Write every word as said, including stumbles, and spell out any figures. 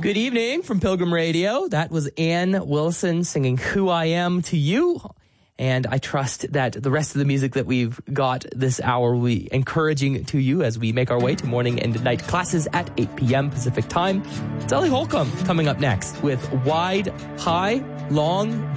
Good evening from Pilgrim Radio. That was Ann Wilson singing Who I Am to You. And I trust that the rest of the music that we've got this hour will be encouraging to you as we make our way to morning and night classes at eight p.m. Pacific time. Sally Holcomb coming up next with Wide, High, Long,